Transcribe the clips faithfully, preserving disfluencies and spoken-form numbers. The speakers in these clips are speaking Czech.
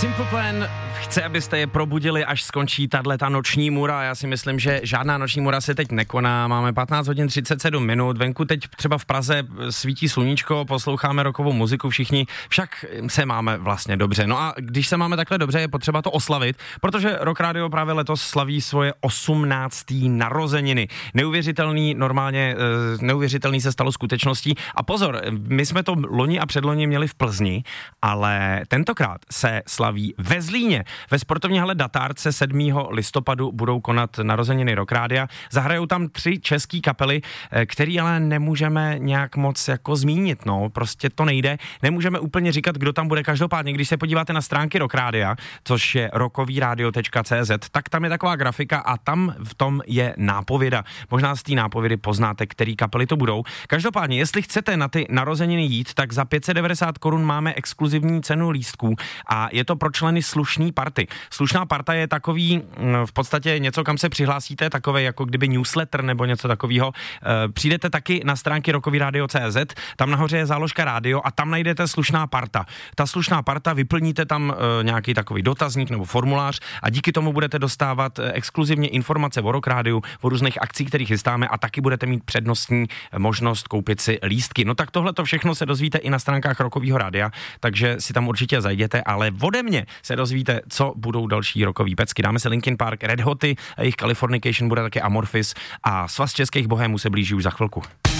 Simple Plan chce, abyste je probudili, až skončí tato noční můra. Já si myslím, že žádná noční můra se teď nekoná. Máme patnáct hodin třicet sedm minut. Venku teď třeba v Praze svítí sluníčko, posloucháme rockovou muziku všichni, však se máme vlastně dobře. No a když se máme takhle dobře, je potřeba to oslavit, protože Rock Radio právě letos slaví svoje osmnácté narozeniny. Neuvěřitelný, normálně neuvěřitelný se stalo skutečností. A pozor, my jsme to loni a předloni měli v Plzni, ale tentokrát se slaví ve Zlíně. Ve sportovní hale Datard se sedmého listopadu budou konat narozeniny Rock Rádia. Zahrajou tam tři český kapely, který ale nemůžeme nějak moc jako zmínit, no, prostě to nejde. Nemůžeme úplně říkat, kdo tam bude. Každopádně, když se podíváte na stránky Rock Rádia, což je rockovyradio tečka cé zet, tak tam je taková grafika a tam v tom je nápověda. Možná z té nápovědy poznáte, který kapely to budou. Každopádně, jestli chcete na ty narozeniny jít, tak za pět set devadesát korun máme exkluzivní cenu lístků a je to pro členy slušný party. Slušná parta je takový v podstatě něco, kam se přihlásíte, takové jako kdyby newsletter nebo něco takového. E, přijdete taky na stránky rockovyradio tečka cé zet, tam nahoře je záložka rádio a tam najdete slušná parta. Ta slušná parta, vyplníte tam e, nějaký takový dotazník nebo formulář a díky tomu budete dostávat e, exkluzivně informace o Rock Rádiu, o různých akcích, které chystáme a taky budete mít přednostní možnost koupit si lístky. No tak tohle to všechno se dozvíte i na stránkách Rockovýho rádia, takže si tam určitě zajděte, ale ode mě se dozvíte, co budou další rockový pecky. Dáme se Linkin Park, Red Hoty, a jejich Californication bude také Amorphis a Svaz českých bohémů se blíží už za chvilku.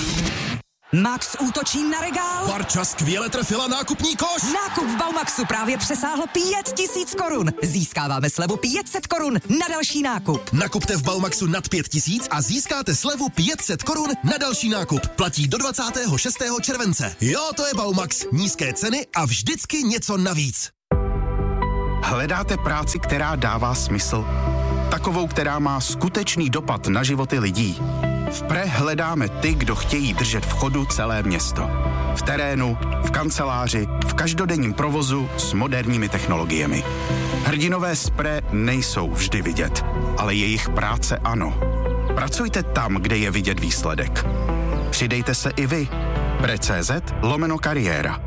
Max útočí na regál. Barča skvěle trefila nákupní koš. Nákup v Baumaxu právě přesáhl pět tisíc korun. Získáváme slevu pět set korun na další nákup. Nakupte v Baumaxu nad pět tisíc a získáte slevu pět set korun na další nákup. Platí do dvacátého šestého července. Jo, to je Baumax. Nízké ceny a vždycky něco navíc. Hledáte práci, která dává smysl? Takovou, která má skutečný dopad na životy lidí? V Pre hledáme ty, kdo chtějí držet v chodu celé město. V terénu, v kanceláři, v každodenním provozu s moderními technologiemi. Hrdinové z Pre nejsou vždy vidět, ale jejich práce ano. Pracujte tam, kde je vidět výsledek. Přidejte se i vy. Pre tečka cé zet lomeno kariéra.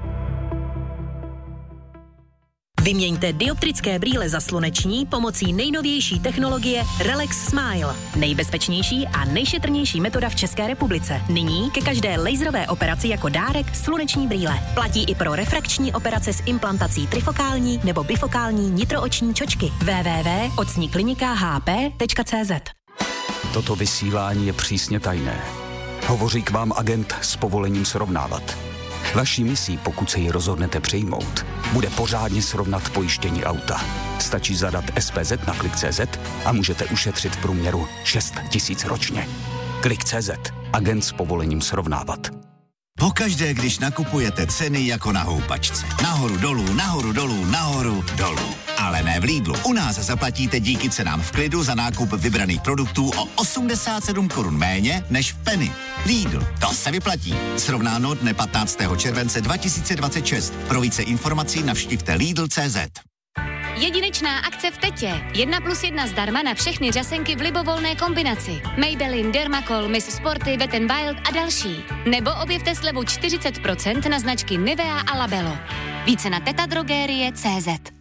Vyměňte dioptrické brýle za sluneční pomocí nejnovější technologie Relax Smile. Nejbezpečnější a nejšetrnější metoda v České republice. Nyní ke každé laserové operaci jako dárek sluneční brýle. Platí i pro refrakční operace s implantací trifokální nebo bifokální nitrooční čočky. w w w tečka ocní klinika h p tečka cé zet. Toto vysílání je přísně tajné. Hovoří k vám agent s povolením srovnávat. Vaší misí, pokud se ji rozhodnete přijmout, bude pořádně srovnat pojištění auta. Stačí zadat es pé zet na klik tečka cé zet a můžete ušetřit v průměru šest tisíc ročně. klik tečka cé zet. Agent s povolením srovnávat. Pokaždé, když nakupujete, ceny jako na houpačce. Nahoru dolů, nahoru dolů, nahoru dolů. Ale ne v Lidlu. U nás zaplatíte díky cenám v klidu za nákup vybraných produktů o osmdesát sedm korun méně než v Penny. Lidl, to se vyplatí. Srovnáno dne patnáctého července dva tisíce dvacet šest. Pro více informací navštivte lidl tečka cé zet. Jedinečná akce v Tetě. Jedna plus jedna zdarma na všechny řasenky v libovolné kombinaci. Maybelline, Dermacol, Miss Sporty, Wet n Wild a další. Nebo objevte slevu čtyřicet procent na značky Nivea a Labello. Více na tetadrogerie tečka cé zet.